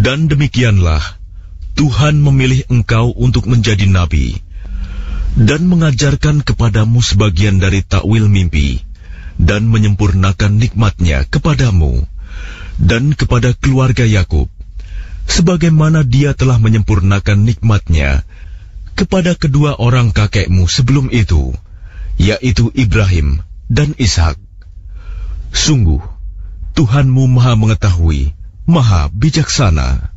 Dan demikianlah Tuhan memilih engkau untuk menjadi nabi dan mengajarkan kepadamu sebagian dari takwil mimpi dan menyempurnakan nikmat-Nya kepadamu dan kepada keluarga Yakub, sebagaimana Dia telah menyempurnakan nikmat-Nya kepada kedua orang kakekmu sebelum itu, yaitu Ibrahim dan Ishak. Sungguh, Tuhanmu Maha Mengetahui, Maha Bijaksana.